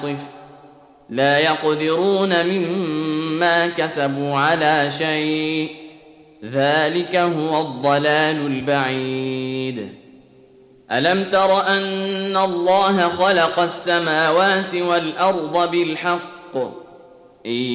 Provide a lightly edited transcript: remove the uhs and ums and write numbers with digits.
لا يقدرون مما كسبوا على شيء ذلك هو الضلال البعيد. ألم تر أن الله خلق السماوات والأرض بالحق